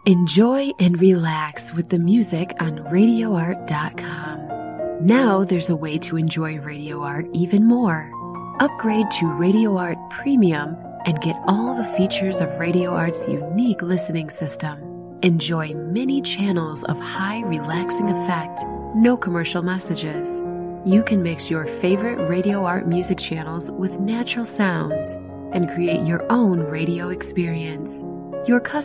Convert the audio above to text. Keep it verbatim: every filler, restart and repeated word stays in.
Enjoy and relax with the music on radio art dot com. Now there's a way to enjoy Radio Art even more. Upgrade to Radio Art Premium and get all the features of Radio Art's unique listening system. Enjoy many channels of high relaxing effect, no commercial messages. You can mix your favorite Radio Art music channels with natural sounds and create your own radio experience. Your custom